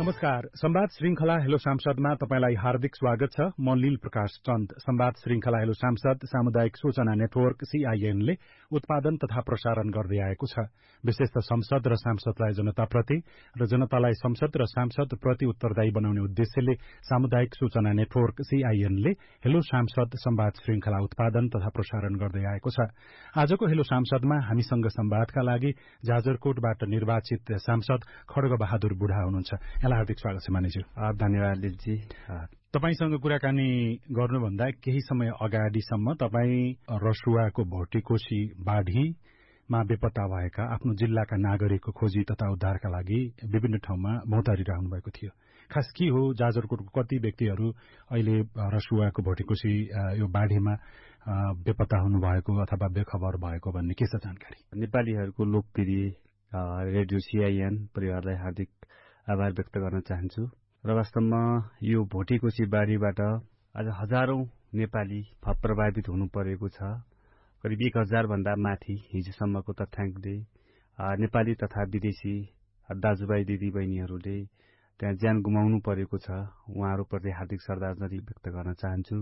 नमस्कार। संवाद श्रृंखला हेलो सांसदमा तपाईलाई हार्दिक स्वागत छ। म लील प्रकाश चन्द। संवाद श्रृंखला हेलो सांसद सामुदायिक सूचना नेटवर्क CIN ले उत्पादन तथा प्रसारण गर्दै आएको छ। विशेष त संसद र सांसदलाई जनताप्रति र जनतालाई संसद र सांसद प्रति उत्तरदायी बनाउने उद्देश्यले सामुदायिक सूचना नेटवर्क CIN ले हेलो सांसद संवाद श्रृंखला उत्पादन तथा प्रसारण गर्दै आएको छ। आजको हेलो सांसदमा हामीसँग संवादका लागि जाजरकोटबाट निर्वाचित सांसद खड्ग बहादुर बुढा हुनुहुन्छ। यहाँलाई हार्दिक स्वागत छ मानिसज्यू। धन्यवाद दिलजी। तपाईसँग कुराकानी गर्नुभन्दा केही समय अगाडिसम्म तपाईँ रसुवाको भोटेकोशी बाढीमा बेपत्ता भएका आफ्नो जिल्लाका नागरिकको खोजी तथा उद्धारका लागि विभिन्न ठाउँमा भौतारिरहनु भएको थियो। खास के हो, जाजरकोटको कति व्यक्तिहरू अहिले रसुवाको भोटेकोशी यो बाढीमा बेपत्ता हुनुभएको अथवा बेखबर भएको भन्ने के छ जानकारी? नेपालीहरूको लोकप्रिय रेडियो CIN परिवारलाई हार्दिक आभार व्यक्त गर्न चाहन्छु। र वास्तवमा यो भोटेकोशी बाढीबाट आज हजारौं नेपाली प्रभावित हुनु परेको छ। करिब 1000 भन्दा माथि हिजोसम्मको तथ्याङ्कले नेपाली तथा विदेशी दाजुभाइ दिदीबहिनीहरूले त्यहाँ ज्यान गुमाउनु परेको छ। उहाँहरूप्रति हार्दिक श्रद्धाञ्जली व्यक्त गर्न चाहन्छु।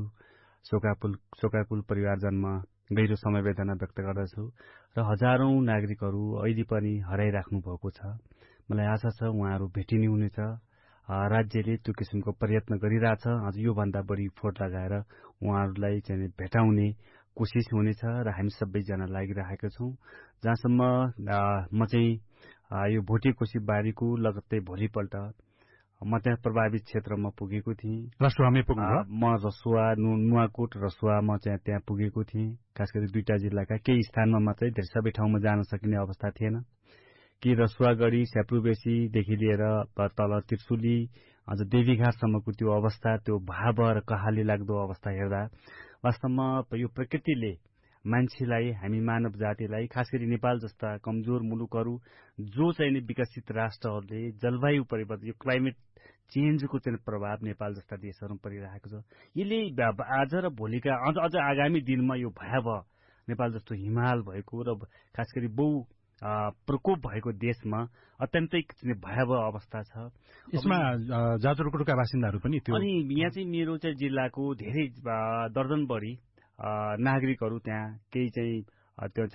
शोकाकुल परिवारजनमा गहिरो समवेदना व्यक्त गर्दछु र हजारौं नागरिकहरू अहिले पनि हराइराख्नु भएको छ। मलाई आशा छ उहाँहरू भेटिने हुनेछ। राज्यले त्यो किसिमको प्रयत्न गरिरहेछ। अझ योभन्दा बढी फोर्ट लगाएर उहाँहरूलाई चाहिँ भेटाउने कोसिस हुनेछ र हामी सबैजना लागिरहेका छौं। जहाँसम्म म चाहिँ यो भोटेकोशी बाढीको लगत्तै भोलिपल्ट म त्यहाँ प्रभावित क्षेत्रमा पुगेको थिएँ। रसुवामै पुग्नुभयो? म रसुवा, नुवाकोट, रसुवा म चाहिँ त्यहाँ पुगेको थिएँ। खास गरी दुईटा जिल्लाका केही स्थानमा मात्रै, धेरै सबै ठाउँमा जान सकिने अवस्था थिएन। कि रसुवागढी, स्याप्रुबेसीदेखि लिएर तल त्रिशुली अझ देवीघाटसम्मको त्यो अवस्था, त्यो भयावह र कहाली लाग्दो अवस्था हेर्दा वास्तवमा यो प्रकृतिले मान्छेलाई, हामी मानव जातिलाई, खास गरी नेपाल जस्ता कमजोर मुलुकहरू जो चाहिँ विकसित राष्ट्रहरूले जलवायु परिवर्तन, यो क्लाइमेट चेन्जको चाहिँ प्रभाव नेपाल जस्ता देशहरूमा परिरहेको छ। यसले आज र भोलिका अझ आगामी दिनमा यो भयावह नेपाल जस्तो हिमाल भएको र खास गरी प्रकोप भएको देशमा अत्यन्तै भयावह अवस्था छ। यसमा जाजरकोटका बासिन्दाहरू पनि थियो। अनि यहाँ चाहिँ मेरो चाहिँ जिल्लाको धेरै दर्जन बढी नागरिकहरू त्यहाँ, केही चाहिँ त्यो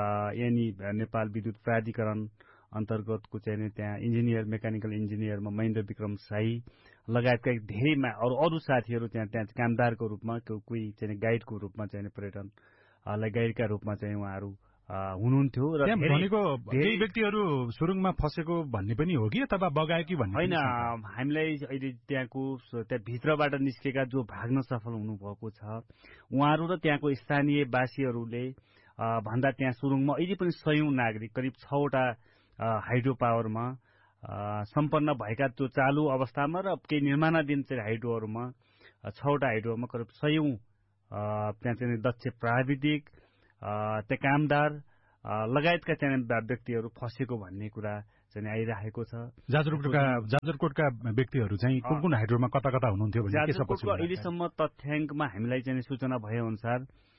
चाहिँ नेपाल विद्युत प्राधिकरण अन्तर्गतको चाहिँ त्यहाँ इन्जिनियर, मेकानिकल इन्जिनियरमा महेन्द्र विक्रम साई लगायतका धेरै अरू साथीहरू त्यहाँ कामदारको रूपमा, कोही चाहिँ गाइडको रूपमा चाहिँ पर्यटनलाई गाइडका रूपमा चाहिँ उहाँहरू हुनुहुन्थ्यो। र केही व्यक्तिहरू सुरुङमा फसेको भन्ने पनि हो कि अथवा बगायो कि भन्ने होइन। हामीलाई अहिले त्यहाँ भित्रबाट निस्केका जो भाग्न सफल हुनुभएको छ उहाँहरू र त्यहाँको स्थानीय वासीहरूले भन्दा त्यहाँ सुरुङमा अहिले पनि 100औं नागरिक, करिब 6वटा हाइड्रो पावरमा सम्पन्न भएका त्यो चालु अवस्थामा र केही निर्माणाधीन चाहिँ हाइड्रोहरूमा 6वटा हाइड्रोमा करिब 100औं त्यहाँ चाहिँ दक्ष प्राविधिक, त्यहाँ कामदार लगायतका चाहिँ व्यक्तिहरू फसेको भन्ने कुरा चाहिँ आइरहेको छ। जाजरकोटका व्यक्तिहरू चाहिँ कुन कुन हाइड्रोमा कता कता हुनुहुन्थ्यो भन्ने जाजरकोटको अहिलेसम्म तथ्याङ्कमा हामीलाई चाहिँ सूचना भए अनुसार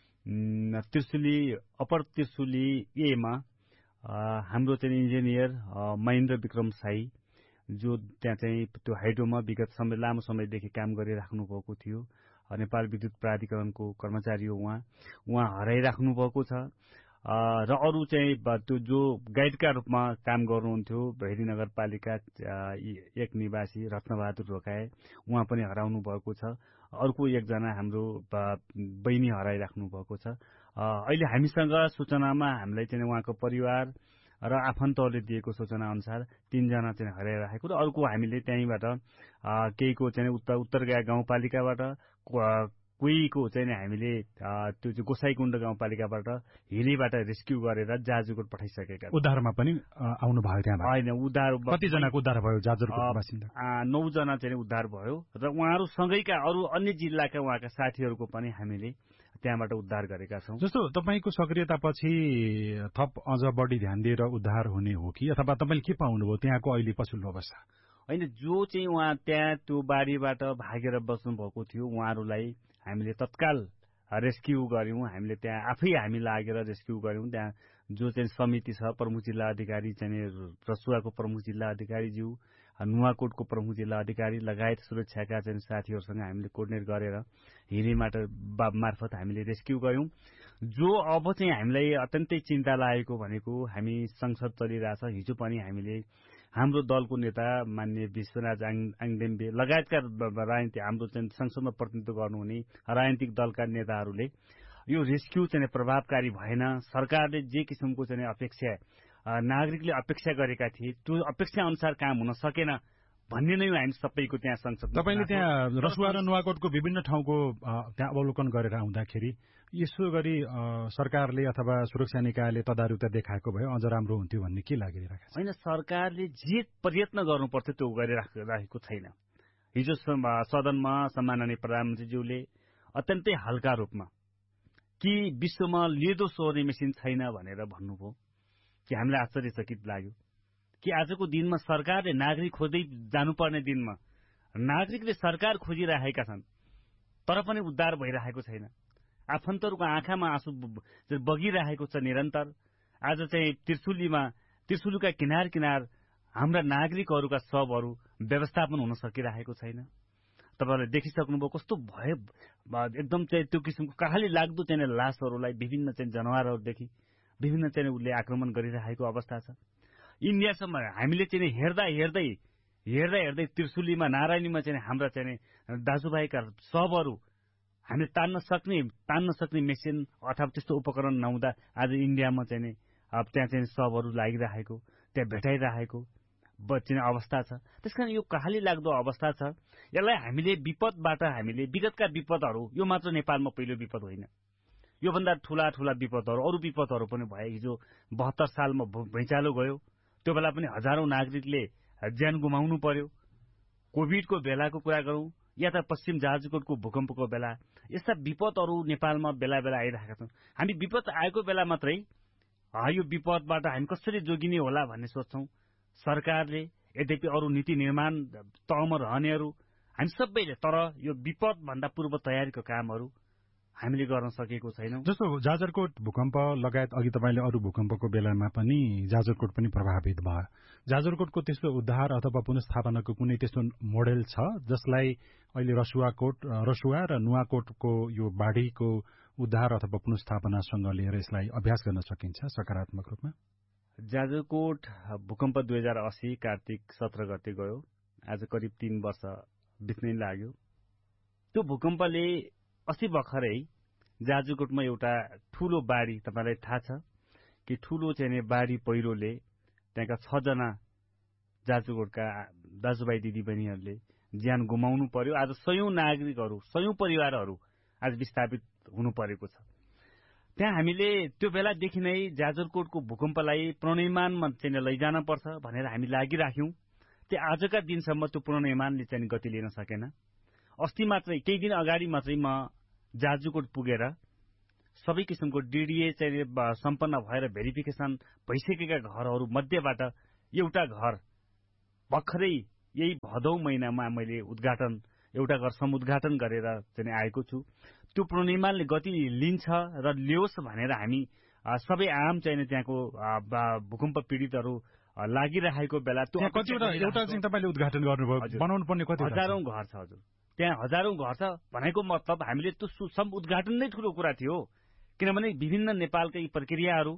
त्रिशुली, अप्पर त्रिशुली एमा हाम्रो चाहिँ इन्जिनियर महेन्द्र विक्रम साई जो त्यहाँ चाहिँ त्यो हाइड्रोमा विगत लामो समयदेखि काम गरिराख्नु भएको थियो। नेपाल विद्युत प्राधिकरणको कर्मचारी हो उहाँ हराइराख्नु भएको छ। र अरू चाहिँ त्यो जो गाइडका रूपमा काम गर्नुहुन्थ्यो भेरी नगरपालिका 1 निवासी रत्नबहादुर ढोकाए, उहाँ पनि हराउनु भएको छ। अर्को एकजना हाम्रो बहिनी हराइराख्नु भएको छ। अहिले हामीसँग सूचनामा हामीलाई चाहिँ उहाँको परिवार र आफन्तहरूले दिएको सूचना अनुसार 3 जना चाहिँ हराइराखेको र अर्को हामीले त्यहीँबाट केहीको चाहिँ उत्तरगाया गाउँपालिकाबाट, कोहीको चाहिँ हामीले त्यो चाहिँ गोसाईकुण्ड गाउँपालिकाबाट हिलीबाट रेस्क्यु गरेर जाजरकोट पठाइसकेका। उद्धारमा पनि आउनु भयो त्यहाँ? होइन, उद्धार कतिजनाको उद्धार भयो जाजरकोट बासिन्दा? 9 जना चाहिँ उद्धार भयो र उहाँहरू सँगैका अरू अन्य जिल्लाका उहाँका साथीहरूको पनि हामीले त्यहाँबाट उद्धार गरेका छौं। जस्तो तपाईको सक्रियतापछि थप अझ बढी ध्यान दिएर उद्धार हुने हो कि अथवा तपाईले के पाउनुभयो त्यहाँको अहिले पछिल्लो अवस्था? होइन, जो चाहिँ उहाँ त्यहाँ त्यो बाढीबाट भागेर बस्नु भएको थियो उहाँहरूलाई हामीले तत्काल रेस्क्यु गर्यौं। हामीले त्यहाँ आफै हामी लागेर रेस्क्यु गर्यौं। त्यहाँ जो चाहिँ समिति छ, प्रमुख जिल्ला अधिकारी चाहिँ रसुवाको प्रमुख जिल्ला अधिकारीज्यू, नुवाकोटको प्रमुख जिल्ला अधिकारी लगायत सुरक्षाका चाहिँ साथीहरूसँग हामीले कोर्डिनेट गरेर हिरेमाटा मार्फत हामीले रेस्क्यु गऱ्यौं। जो अब चाहिँ हामीलाई अत्यन्तै चिन्ता लागेको भनेको हामी संसद चलिरहेछ। हिजो पनि हामीले हाम्रो दलको नेता माननीय विश्वराज आङदेम्बे लगायतका राजनीतिक हाम्रो चाहिँ संसदमा प्रतिनिधित्व गर्नुहुने राजनीतिक दलका नेताहरूले यो रेस्क्यु चाहिँ प्रभावकारी भएन, सरकारले जे किसिमको चाहिँ अपेक्षा नागरिकले अपेक्षा गरेका थिए त्यो अपेक्षा अनुसार काम हुन सकेन भन्ने नै हामी सबैको त्यहाँ संसद। तपाईले त्यहाँ रसुवा र नुवाकोटको विभिन्न ठाउँको त्यहाँ अवलोकन गरेर आउँदाखेरि यसो गरी सरकारले अथवा सुरक्षा निकायले तदारुकता देखाएको भए अझ राम्रो हुन्थ्यो भन्ने के लागिरहेको छ? होइन, सरकारले जे प्रयत्न गर्नुपर्थ्यो त्यो गरिराखेको छैन। हिजो सदनमा सम्माननीय प्रधानमन्त्रीज्यूले अत्यन्तै हल्का रूपमा कि विश्वमा लेदो सोर्ने मेसिन छैन भनेर भन्नुभयो कि हामीलाई आश्चर्यचकित लाग्यो कि आजको दिनमा सरकारले नागरिक खोज्दै जानुपर्ने दिनमा नागरिकले सरकार खोजिरहेका छन् तर पनि उद्धार भइरहेको छैन। आफन्तहरूको आँखामा आँसु बगिरहेको छ निरन्तर। आज चाहिँ त्रिशुलीका किनार किनार हाम्रा नागरिकहरूका शवहरू व्यवस्थापन हुन सकिरहेको छैन। तपाईहरुले देखिसक्नुभयो कस्तो भयो, एकदम चाहिँ त्यो किसिमको कहाली लाग्दो चाहिँ लासहरूलाई विभिन्न चाहिँ जनावरहरूदेखि विभिन्न चाहिँ उसले आक्रमण गरिरहेको अवस्था छ। इन्डियासम्म हामीले चाहिँ हेर्दै त्रिशुलीमा नारायणीमा चाहिँ हाम्रा चाहिँ दाजुभाइका शवहरू हामीले तान्न सक्ने मेसिन अथवा त्यस्तो उपकरण नहुँदा आज इन्डियामा चाहिँ अब त्यहाँ चाहिँ शवहरू लागिरहेको, त्यहाँ भेटाइरहेको चाहिँ अवस्था छ। त्यसकारण यो कहाली लाग्दो अवस्था छ। यसलाई हामीले विपदबाट विगतका विपदहरू, यो मात्र नेपालमा पहिलो विपद होइन, योभन्दा ठूला विपदहरू अरू विपदहरू पनि भए। हिजो 72 सालमा भुइँचालो गयो, त्यो बेला पनि हजारौं नागरिकले ज्यान गुमाउनु पर्यो। कोभिडको बेलाको कुरा गरौं या त पश्चिम जाजरकोटको भूकम्पको बेला, यस्ता विपदहरू नेपालमा बेला बेला आइरहेका छन्। हामी विपद आएको बेला मात्रै यो विपदबाट हामी कसरी जोगिने होला भन्ने सोच्छौं। सरकारले यद्यपि अरू नीति निर्माण तहमा रहनेहरू हामी सबैले, तर यो विपद भन्दा पूर्व तयारीको कामहरू हामीले गर्न सकेको छैनौं। जस्तो जाजरकोट भूकम्प लगायत अघि तपाईले अरू भूकम्पको बेलामा पनि जाजरकोट पनि प्रभावित भयो। जाजरकोटको त्यस्तो उद्धार अथवा पुनर्स्थापनाको कुनै त्यस्तो मोडेल छ जसलाई अहिले रसुवा र नुवाकोटको यो बाढीको उद्धार अथवा पुनर्स्थापनासँग लिएर यसलाई अभ्यास गर्न सकिन्छ सकारात्मक रूपमा? जाजरकोट भूकम्प 2080 कार्तिक 17 गते गयो। आज करिब 3 वर्ष बित्नै लाग्यो। त्यो भूकम्पले 80 भर्खरै जाजरकोटमा एउटा ठूलो बाढी, तपाईलाई थाहा छ कि ठूलो चाहिँ बाढी पहिरोले त्यहाँका 6 जना जाजरकोटका दाजुभाइ दिदीबहिनीहरूले ज्यान गुमाउनु पर्यो। आज सयौं नागरिकहरू, सयौं परिवारहरू आज विस्थापित हुनु परेको छ। त्यहाँ हामीले त्यो बेलादेखि नै जाजरकोटको भूकम्पलाई प्रणयमानमा चाहिँ लैजान पर्छ भनेर हामी लागिराख्यौं। त्यो आजका दिनसम्म त्यो प्रणयमानले चाहिँ गति लिन सकेन। अस्ति मात्रै, केही दिन अगाडि मात्रै म जाजरकोट पुगेर सबै किसिमको डीडीए चाहिँ सम्पन्न भएर भेरिफिकेसन भइसकेका घरहरू मध्येबाट एउटा घर भर्खरै यही भदौ महिनामा मैले एउटा घर समुद्घाटन गरेर चाहिँ आएको छु। त्यो प्रणयमानले गति लिन्छ र ल्याओस् भनेर हामी सबै आम चाहिँ त्यहाँको भूकम्प पीडितहरू लागिरहेको बेला त्यो कतिवटा एउटा चाहिँ तपाईले उद्घाटन गर्नुभयो, बनाउनु पर्ने कति हजारौं घर छ हजुर। त्यहाँ हजारौं घर छ भनेको मतलब हामीले त्यो उद्घाटन नै ठूलो कुरा थियो। किनभने विभिन्न नेपालकै प्रक्रियाहरू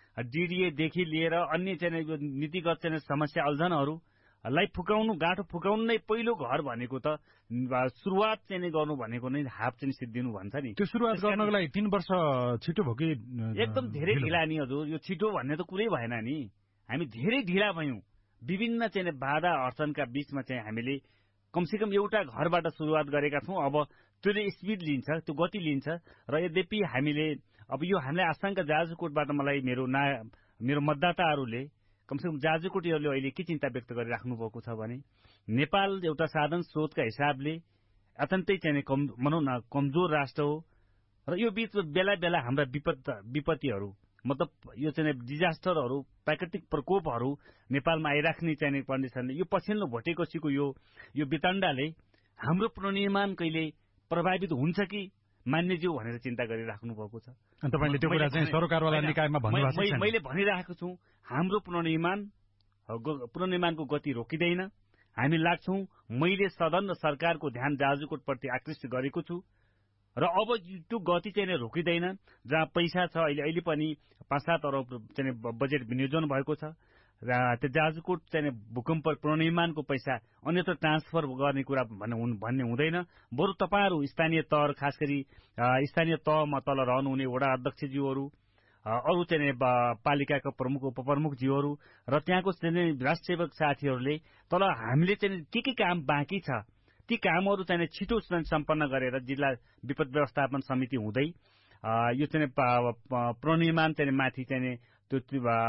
डीडीए देखि लिएर अन्य चाहिँ नीतिगत चाहिँ समस्या अल्झनहरूलाई गाँठो फुकाउनु नै पहिलो घर भनेको त सुरुवात चाहिँ गर्नु भनेको नै हाफ चाहिँ सिद्धिनु भन्छ नि। त्यो सुरुवात गर्नको लागि 3 वर्ष छिटो भयो कि एकदम धेरै ढिला नि हजुर। यो छिटो भन्ने त कुरै भएन नि, हामी धेरै ढिला भयौं। विभिन्न चाहिँ बाधा अडचनका बीचमा चाहिँ हामीले कमसेकम एउटा घरबाट सुरुवात गरेका छौं। अब त्यसले स्पिड लिन्छ, त्यो गति लिन्छ र यद्यपि हामीलाई आशंका जाजरकोटबाट मलाई मेरो मतदाताहरूले कमसेकम जाजरकोटीहरूले अहिले के चिन्ता व्यक्त गरिराख्नु भएको छ भने नेपाल एउटा साधन स्रोतका हिसाबले अत्यन्तै चाहिँ भनौं न कमजोर राष्ट्र हो र यो बीच बेला बेला हाम्रा विपत्तिहरू मतलब यो चाहिँ डिजास्टरहरू, प्राकृतिक प्रकोपहरू नेपालमा आइराख्ने चाहिँ कन्डिसनले यो पछिल्लो भोटेकोसीको यो वितण्डले हाम्रो प्रणयमान कहिले प्रभावित हुन्छ कि मान्यज्यू भनेर चिन्ता गरिराख्नु भएको छ। अनि तपाईले त्यो कुरा चाहिँ सरकारवाला निकायमा भन्नुभएको छ? मैले भनिरहेको छु, हाम्रो पुनर्निर्माणको गति रोकिँदैन। हामी लाग्छौं। मैले सदन र सरकारको ध्यान जाजरकोटप्रति आकृष्ट गरेको छु र अब त्यो गति चाहिँ रोकिँदैन। जहाँ पैसा छ, अहिले पनि 5-7 अरब चाहिँ बजेट विनियोजन भएको छ र त्यो जाजरकोट चाहिँ भूकम्प पुनर्निर्माणको पैसा अन्यत्र ट्रान्सफर गर्ने कुरा भन्ने हुँदैन। बरु तपाईहरु स्थानीय तह, खास गरी स्थानीय तहमा तल रहनुहुने वडा अध्यक्षज्यूहरू, अरू चाहिँ पालिकाका प्रमुख उपप्रमुखज्यूहरू र त्यहाँको चाहिँ राष्ट्रसेवक साथीहरूले तल हामीले चाहिँ के काम बाँकी छ ती कामहरू चाहिँ छिटो सम्पन्न गरेर जिल्ला विपद व्यवस्थापन समिति हुँदै यो चाहिँ पुनर्निर्माण चाहिँ माथि चाहिँ त्यो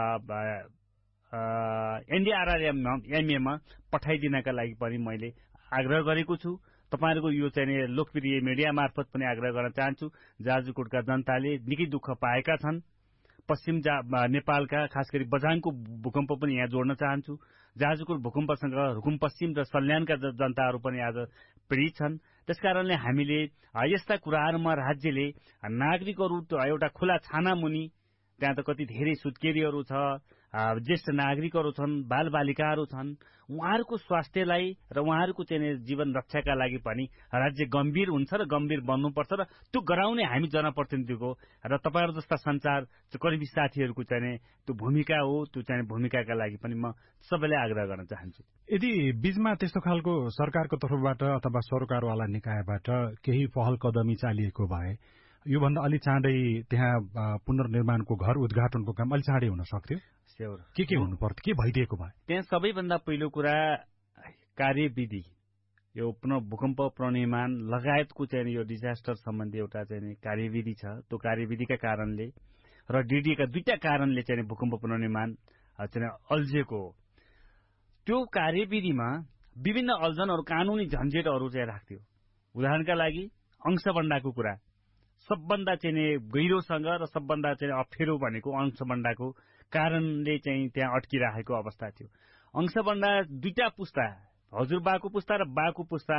एनडीआरआरएमएमा पठाइदिनका लागि पनि मैले आग्रह गरेको छु। तपाईहरुको यो चाहिँ लोकप्रिय मिडिया मार्फत पनि आग्रह गर्न चाहन्छु। जाजरकोटका जनताले निकै दुःख पाएका छन्। पश्चिम नेपालका खास गरी बझाङको भूकम्प पनि यहाँ जोड्न चाहन्छु। जाजरकोट भूकम्पसँग रुकुम पश्चिम र सल्यानका जनताहरू पनि आज पीडित छन्। त्यसकारणले हामीले यस्ता कुराहरूमा राज्यले नागरिकहरू एउटा खुला छाना मुनि, त्यहाँ त कति धेरै सुत्केरीहरू छ, ज्येष्ठ नागरिकहरू छन्, बालबालिकाहरू छन्, उहाँहरूको स्वास्थ्यलाई र उहाँहरूको चाहिँ जीवन रक्षाका लागि पनि राज्य गम्भीर हुन्छ र गम्भीर बन्नुपर्छ र त्यो गराउने हामी जनप्रतिनिधिको र तपाईहरु जस्ता संचार कर्मी साथीहरूको चाहिँ त्यो भूमिका हो। त्यो चाहिँ भूमिकाका लागि पनि म सबैलाई आग्रह गर्न चाहन्छु। यदि बीचमा त्यस्तो खालको सरकारको तर्फबाट अथवा सरकारवाला निकायबाट केही पहल कदमी चालिएको भए योभन्दा अलि चाँडै त्यहाँ पुनर्निर्माणको घर उद्घाटनको काम अलि चाँडै हुन सक्थ्यो। के हुनु पर्थ्यो, के भइदिएको भए? त्यहाँ सबैभन्दा पहिलो कुरा कार्यविधि, यो भूकम्प पुनर्निर्माण लगायतको चाहिँ यो डिजास्टर सम्बन्धी एउटा चाहिँ कार्यविधि छ। त्यो कार्यविधिका कारणले र डीडीका दुईटा कारणले चाहिँ भूकम्प पुनर्निर्माण चाहिँ अल्झिएको हो। त्यो कार्यविधिमा विभिन्न अल्झनहरू, कानूनी झन्झटहरू चाहिँ राख्थ्यो। उदाहरणका लागि अंशबन्डाको कुरा सबभन्दा चाहिँ गहिरोसँग र सबभन्दा चाहिँ अप्ठ्यारो भनेको अंशबन्डाको कारणले चाहिँ त्यहाँ अड्किरहेको अवस्था थियो। अंशबन्डा दुईटा पुस्ता, हजुरबाको पुस्ता र बाको पुस्ता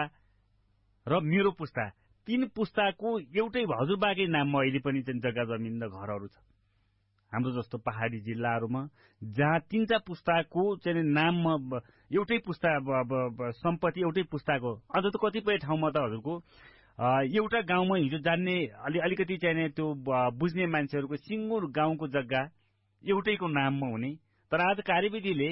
र मेरो पुस्ता, 3 पुस्ताको एउटै हजुरबाकै नाममा अहिले पनि चाहिँ जग्गा जमिन र घरहरू छ। हाम्रो जस्तो पहाडी जिल्लाहरूमा जहाँ 3टा पुस्ताको चाहिँ नाममा एउटै पुस्ता सम्पत्ति एउटै पुस्ताको, अझ त कतिपय ठाउँमा त हजुरको एउटा गाउँमा हिजो जान्ने अलिकति चाहिँ त्यो बुझ्ने मान्छेहरूको सिङ्गुर गाउँको जग्गा एउटैको नाममा हुने। तर आज कार्यविधिले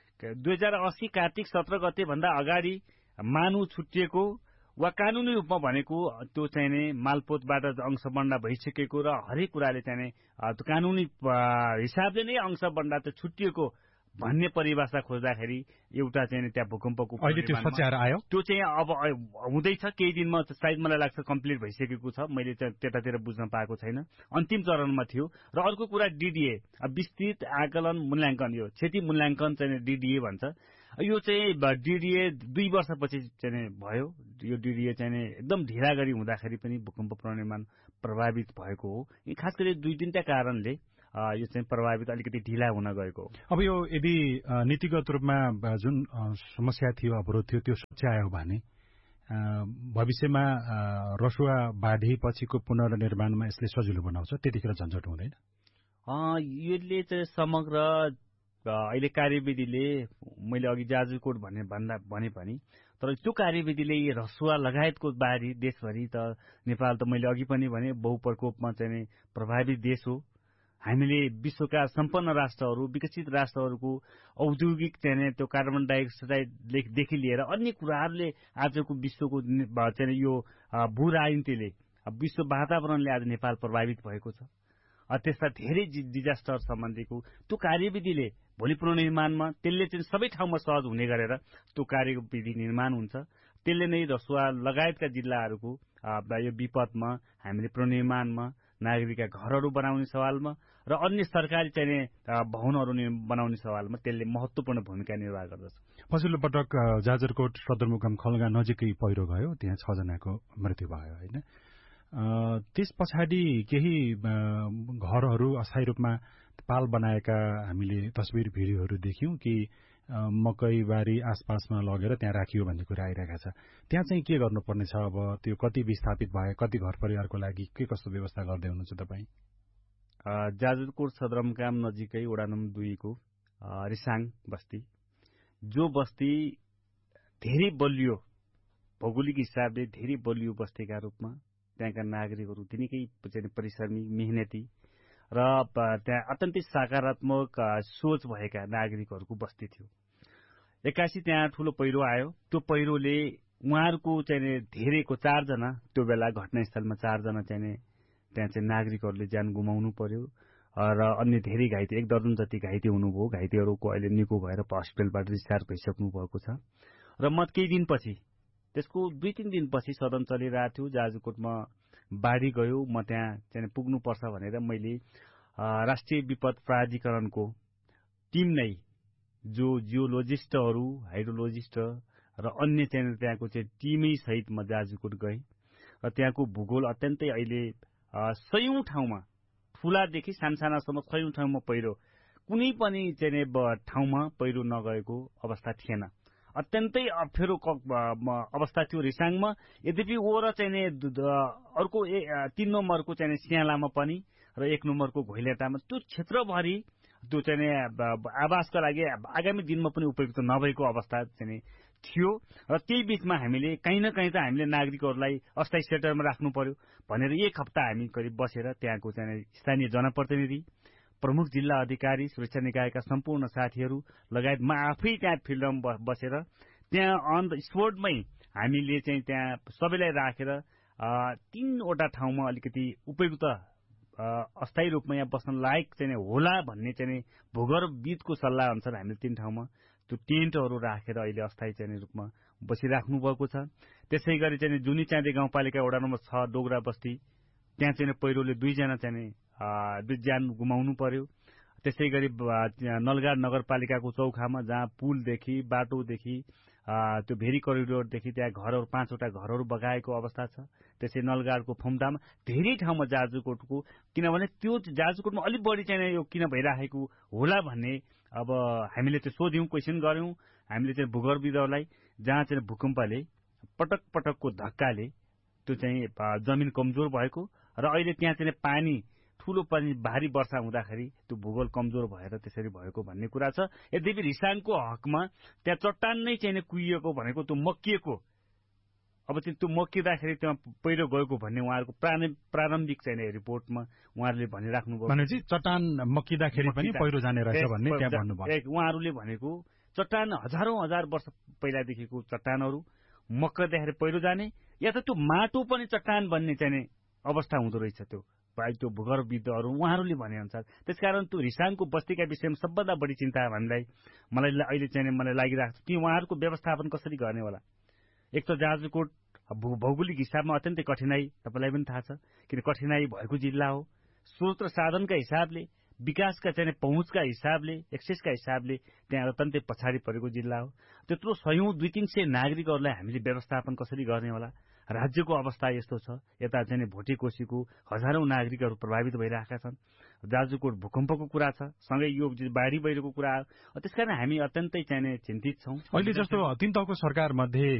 2080 कार्तिक 17 गते भन्दा अगाडि मानु छुटिएको वा कानूनी रूपमा भनेको त्यो चाहिँ मालपोतबाट अंशबन्डा भइसकेको र हरेक कुराले चाहिँ कानूनी हिसाबले नै अंशबन्डा त छुटिएको भन्ने परिभाषा खोज्दाखेरि एउटा चाहिँ त्यहाँ भूकम्पको अहिले त्यो सच्याएर आयो। त्यो चाहिँ अब हुँदैछ, केही दिनमा सायद मलाई लाग्छ कम्प्लिट भइसकेको छ। मैले त्यतातिर बुझ्न पाएको छैन, अन्तिम चरणमा थियो। र अर्को कुरा डीडीए, विस्तृत आकलन मूल्याङ्कन, यो क्षति मूल्याङ्कन चाहिँ डीडीए भन्छ। यो चाहिँ डीडीए 2 वर्षपछि चाहिँ भयो। यो डीडीए चाहिँ एकदम ढिला गरी हुँदाखेरि पनि भूकम्प पुनर्निर्माण प्रभावित भएको हो। खास गरी 2-3टा कारणले यो चाहिँ प्रभावित अलिकति ढिला हुन गएको हो। अब यो यदि नीतिगत रूपमा जुन समस्या थियो, अवरोध थियो, त्यो सच्यायो भने भविष्यमा रसुवा बाढीपछिको पुनर्निर्माणमा यसले सजिलो बनाउँछ, त्यतिखेर झन्झट हुँदैन? यसले चाहिँ समग्र अहिले कार्यविधिले, मैले अघि जाजरकोट भने पनि, तर त्यो कार्यविधिले रसुवा लगायतको बाढी देशभरि त नेपाल त मैले अघि पनि भने बहुप्रकोपमा चाहिँ प्रभावित देश हो। हामीले विश्वका सम्पन्न राष्ट्रहरू, विकसित राष्ट्रहरूको औद्योगिक चाहिँ त्यो कार्बन डाइअक्साइडदेखि लिएर अन्य कुराहरूले आजको विश्वको चाहिँ यो भू राजनीतिले, विश्व वातावरणले आज नेपाल प्रभावित भएको छ। त्यस्ता धेरै डिजास्टर सम्बन्धीको त्यो कार्यविधिले भोलि पुनर्निर्माणमा त्यसले चाहिँ सबै ठाउँमा सहज हुने गरेर त्यो कार्यविधि निर्माण हुन्छ। त्यसले नै रसुवा लगायतका जिल्लाहरूको यो विपदमा हामीले पुनर्निर्माणमा, नागरिकका घरहरू बनाउने सवालमा र अन्य सरकारी चाहिँ भवनहरू बनाउने सवालमा त्यसले महत्वपूर्ण भूमिका निर्वाह गर्दछ। पछिल्लो पटक जाजरकोट सदरमुकाम खलगा नजिकै पहिरो गयो, त्यहाँ 6 जनाको मृत्यु भयो होइन? त्यस पछाडि केही घरहरू अस्थायी रूपमा पाल बनाएका हामीले तस्बिर भिडियोहरू देख्यौं कि मकैबारी आसपासमा लगेर त्यहाँ राखियो भन्ने कुरा आइरहेको छ। त्यहाँ चाहिँ के गर्नुपर्ने छ? अब त्यो कति विस्थापित भए, कति घर परिवारको लागि के कस्तो व्यवस्था गर्दै हुनुहुन्छ तपाईँ? जाजरकोट सदरमुकाम नजिकै वडा नम्बर 2 को रिसाङ बस्ती, जो बस्ती धेरै बलियो भौगोलिक हिसाबले धेरै बलियो बस्तीका रूपमा त्यहाँका नागरिकहरू तिनीकै परिश्रमी, मेहनती र त्यहाँ अत्यन्तै सकारात्मक सोच भएका नागरिकहरूको बस्ती थियो। एक्कासी त्यहाँ ठूलो पहिरो आयो। त्यो पहिरोले उहाँहरूको धेरैको 4 जना त्यो बेला घटनास्थलमा 4 जना त्यहाँ नागरिकहरूले ज्यान गुमाउनु पर्यो र अन्य धेरै घाइते 1 दर्जन जति घाइते हुनुभयो। घाइतेहरूको अहिले निको भएर हस्पिटलबाट डिस्चार्ज भइसक्नु भएको छ। र म केही दिनपछि, त्यसको 2-3 दिनपछि सदन चलिरहेको थियो, जाजरकोटमा बाढी गयो। म त्यहाँ पुग्नुपर्छ भनेर मैले राष्ट्रिय विपद प्राधिकरणको टिम नै, जो जियोलोजिस्टहरू, हाइड्रोलोजिस्ट र अन्य त्यहाँको टिमै सहित म जाजरकोट गएँ र त्यहाँको भूगोल अत्यन्तै अहिले 100औं ठाउँमा, ठूलादेखि सानसानासम्म 100औं ठाउँमा पहिरो, कुनै पनि ठाउँमा पहिरो नगएको अवस्था थिएन। अत्यन्तै अप्ठ्यारो अवस्था थियो रिसाङमा। यद्यपि र अर्को 3 नम्बरको स्यालामा पनि र 1 नम्बरको घोइलेटामा त्यो क्षेत्रभरि त्यो आवासका लागि आगामी दिनमा पनि उपयुक्त नभएको अवस्था थियो। र त्यही बीचमा हामीले कहीँ न कहीँ त हामीले नागरिकहरूलाई अस्थायी सेल्टरमा राख्नु पर्यो भनेर 1 हप्ता हामी करिब बसेर त्यहाँको स्थानीय जनप्रतिनिधि, प्रमुख जिल्ला अधिकारी, सुरक्षा निकायका सम्पूर्ण साथीहरू लगायत म आफै त्यहाँ फिल्डमा बसेर त्यहाँ अन द स्पोटमै हामीले त्यहाँ सबैलाई राखेर 3 वटा ठाउँमा अलिकति उपयुक्त अस्थायी रूपमा यहाँ बस्न लायक होला भन्ने भूगर्भविदको सल्लाह अनुसार हामीले 3 ठाउँमा त्यो टेन्टहरू राखेर अहिले अस्थायी रूपमा बसिराख्नु भएको छ। त्यसै गरी जुनी चाँदी गाउँपालिका वडा नम्बर 6 डोगरा बस्ती, त्यहाँ पहिरोले 2 जना ज्यान गुमाउनु पर्यो। त्यसै गरी नलगाड नगरपालिकाको चौखामा, जहाँ पुलदेखि, बाटोदेखि, त्यो भेरी करिडोरदेखि त्यहाँ घरहरू 5 वटा घरहरू बगाएको अवस्था छ। त्यसै नलगाडको फुम्दामा धेरै ठाउँमा जाजरकोटको, किनभने त्यो जाजरकोटमा अलिक बढी यो किन भइराखेको होला भन्ने अब हामीले त्यो सोध्यौं, क्वेसन गर्यौं हामीले भूगर्भविदहरूलाई, जहाँ भूकम्पले पटक पटकको धक्काले त्यो जमिन कमजोर भएको र अहिले त्यहाँ पानी, ठूलो पानी, भारी वर्षा हुँदाखेरि त्यो भूगोल कमजोर भएर त्यसरी भएको भन्ने कुरा छ। यद्यपि रिसाङको हकमा त्यहाँ चट्टान नै कुहिएको भनेको त्यो मक्किएको, अब त्यो मक्किँदाखेरि त्यहाँ पहिरो गएको भन्ने उहाँहरूको प्रारम्भिक रिपोर्टमा उहाँहरूले भनिराख्नु भयो। भनेपछि चट्टान मक्किँदाखेरि पनि पहिरो जाने रहेछ भन्ने त्यहाँ भन्नुभयो। उहाँहरूले भनेको चट्टान हजार वर्ष पहिलादेखिको चट्टानहरू मक्किँदाखेरि पहिरो जाने, या त त्यो माटो पनि चट्टान बन्ने अवस्था हुँदो रहेछ। त्यो भूगर्भविदहरू उहाँहरूले भने अनुसार। त्यसकारण त्यो रिसाङको बस्तीका विषयमा सबभन्दा बढी चिन्ता मलाई अहिले मलाई लागिरहेको छ कि उहाँहरूको व्यवस्थापन कसरी गर्ने होला। एक त जाजरकोट भौगोलिक हिसाबमा अत्यन्तै कठिनाई, तपाईँलाई पनि थाहा छ, किन कठिनाई भएको जिल्ला हो। स्रोत र साधनका हिसाबले, विकासका पहुँचका हिसाबले, एक्सेसका हिसाबले त्यहाँ अत्यन्तै पछाडि परेको जिल्ला हो। त्यत्रो 100-200-300 नागरिकहरूलाई हामीले व्यवस्थापन कसरी गर्ने होला। राज्यको अवस्था यस्तो छ, यता भोटेकोसीको हजारौं नागरिकहरू प्रभावित भइरहेका छन्। जाजरकोट भूकम्पको कुरा छ, सँगै यो बाढी पहिरोको कुरा हो। त्यसकारण हामी अत्यन्तै चिन्तित छौं। अहिले जस्तो 3 तहको सरकार मध्ये